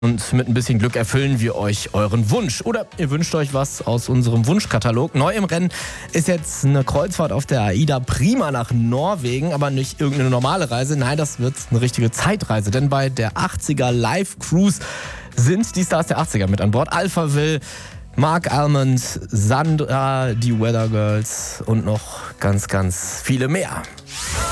Und mit ein bisschen Glück erfüllen wir euch euren Wunsch. Oder ihr wünscht euch was aus unserem Wunschkatalog. Neu im Rennen ist jetzt eine Kreuzfahrt auf der AIDA Prima nach Norwegen. Aber nicht irgendeine normale Reise. Nein, das wird eine richtige Zeitreise. Denn bei der 80er Live Cruise sind die Stars der 80er mit an Bord. Alphaville, Mark Almond, Sandra, die Weather Girls und noch ganz, ganz viele mehr.